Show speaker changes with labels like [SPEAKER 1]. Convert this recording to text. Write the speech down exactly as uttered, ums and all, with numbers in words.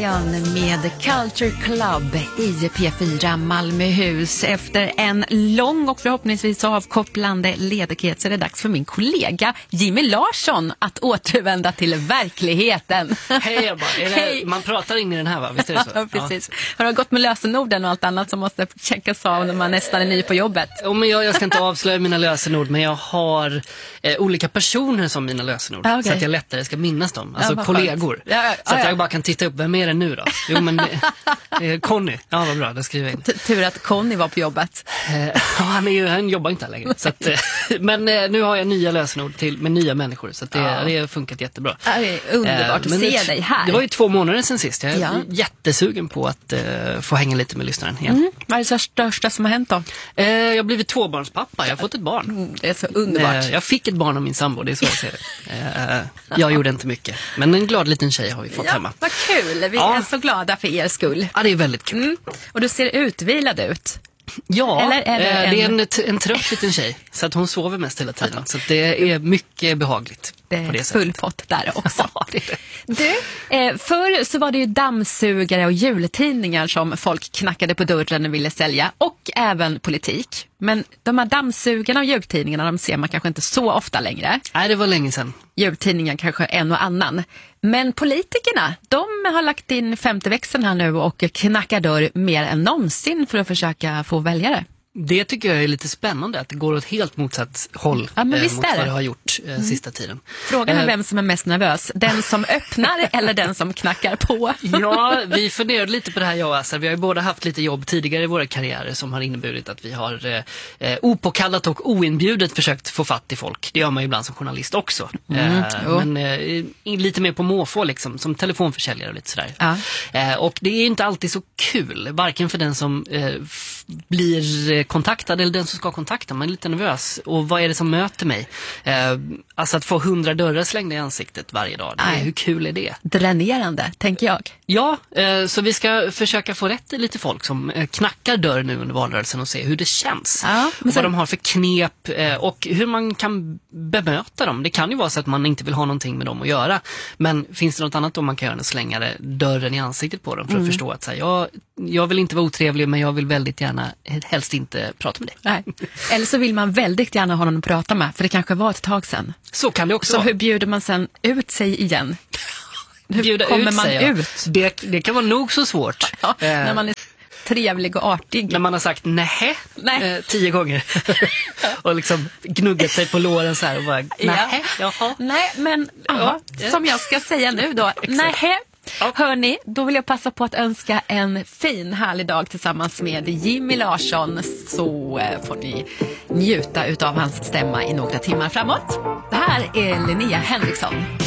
[SPEAKER 1] Lion med Culture Club i P fyra Malmöhus. Efter en lång och förhoppningsvis avkopplande ledighet så är det dags för min kollega Jimmy Larsson att återvända till verkligheten.
[SPEAKER 2] Hej Ebba, är det, Hej. Man pratar in i den här va? Visst är det så?
[SPEAKER 1] Ja, precis. Ja. Har du gått med lösenorden och allt annat som måste checkas av när man nästan är ny på jobbet?
[SPEAKER 2] Oh, men jag, jag ska inte avslöja mina lösenord, men jag har eh, olika personer som mina lösenord. Ah, okay. Så att jag lättare ska minnas dem. Alltså ja, kollegor. Ja, ja, så att ja. jag bara kan titta upp, vem är det nu då? Jo men eh, Conny, ja vad bra, det skriver jag in.
[SPEAKER 1] Tur att Conny var på jobbet.
[SPEAKER 2] Eh, ja, han, är ju, han jobbar inte här längre. Så att, eh, men eh, nu har jag nya lösenord till, med nya människor. Så att det, ja. det har funkat jättebra.
[SPEAKER 1] Ja, det är underbart eh, att se det, dig här.
[SPEAKER 2] Det var ju två månader sedan sist. Jag är ja. jättesugen på att eh, få hänga lite med lyssnaren igen. Mm.
[SPEAKER 1] Vad är det största som har hänt då?
[SPEAKER 2] Eh, jag har blivit tvåbarnspappa, jag har fått ett barn.
[SPEAKER 1] Mm, det är så underbart.
[SPEAKER 2] Eh, jag fick ett barn av min sambo, det är så jag ser det. Eh, jag gjorde inte mycket, men en glad liten tjej har vi fått
[SPEAKER 1] ja,
[SPEAKER 2] hemma.
[SPEAKER 1] Vad kul, vi ja. är så glada för er skull.
[SPEAKER 2] Ja, det är väldigt kul.
[SPEAKER 1] Mm. Och du ser utvilad ut.
[SPEAKER 2] Ja,
[SPEAKER 1] Eller är det,
[SPEAKER 2] eh,
[SPEAKER 1] en...
[SPEAKER 2] det är en, en trött liten tjej. Så att hon sover mest hela tiden. Så att det är mycket behagligt.
[SPEAKER 1] Det är
[SPEAKER 2] på det
[SPEAKER 1] full pott där också.
[SPEAKER 2] Ja, det är det.
[SPEAKER 1] Du, eh, förr så var det ju dammsugare och jultidningar som folk knackade på dörren och ville sälja. Och även politik. Men de här dammsugarna och jultidningarna, de ser man kanske inte så ofta längre.
[SPEAKER 2] Nej, det var länge sedan.
[SPEAKER 1] Jultidningar kanske en och annan. Men politikerna, de har lagt in femte växeln här nu och knackar dörr mer än någonsin för att försöka få väljare.
[SPEAKER 2] Det tycker jag är lite spännande, att det går åt helt motsatt håll
[SPEAKER 1] ja, men
[SPEAKER 2] eh,
[SPEAKER 1] visst
[SPEAKER 2] mot
[SPEAKER 1] är det.
[SPEAKER 2] vad det har gjort eh, mm. sista tiden.
[SPEAKER 1] Frågan är
[SPEAKER 2] eh,
[SPEAKER 1] vem som är mest nervös, den som öppnar eller den som knackar på.
[SPEAKER 2] Ja, vi funderade lite på det här jag och Assar. Vi har ju båda haft lite jobb tidigare i våra karriärer som har inneburit att vi har eh, opåkallat och oinbjudet försökt få fatt i folk. Det gör man ju ibland som journalist också. Mm, eh, men eh, lite mer på måfå liksom, som telefonförsäljare och lite sådär. Ja. Eh, och det är inte alltid så kul, varken för den som eh, f- blir kontaktad eller den som ska kontakta. Man är lite nervös. Och vad är det som möter mig? Eh, alltså att få hundra dörrar slängda i ansiktet varje dag. Det, hur kul är det?
[SPEAKER 1] Dränerande, tänker jag.
[SPEAKER 2] Ja, eh, så vi ska försöka få rätt i lite folk som eh, knackar dörr nu under valrörelsen och se hur det känns. Ja, men sen... Vad de har för knep eh, och hur man kan bemöta dem. Det kan ju vara så att man inte vill ha någonting med dem att göra. Men finns det något annat då man kan göra än slänga dörren i ansiktet på dem för mm. att förstå att så här, jag, jag vill inte vara otrevlig, men jag vill väldigt gärna helst inte prata med dig.
[SPEAKER 1] Nej. Eller så vill man väldigt gärna ha någon att prata med, för det kanske var ett tag sedan.
[SPEAKER 2] Så kan det också
[SPEAKER 1] Så
[SPEAKER 2] vara.
[SPEAKER 1] hur bjuder man sen ut sig igen? Hur
[SPEAKER 2] Bjuda
[SPEAKER 1] kommer
[SPEAKER 2] ut
[SPEAKER 1] man
[SPEAKER 2] sig,
[SPEAKER 1] ut?
[SPEAKER 2] Ja. Det, det kan vara nog så svårt.
[SPEAKER 1] Ja, eh, när man är trevlig och artig.
[SPEAKER 2] När man har sagt nej, nej. Eh, tio gånger. Och liksom gnuggat sig på låren så här och bara nej, jaha.
[SPEAKER 1] Nej, men aha, ja. Som jag ska säga nu då, nej. Ja. Hörni, då vill jag passa på att önska en fin, härlig dag tillsammans med Jimmy Larsson, så får ni njuta utav hans stämma i några timmar framåt. Det här är Linnea Henriksson.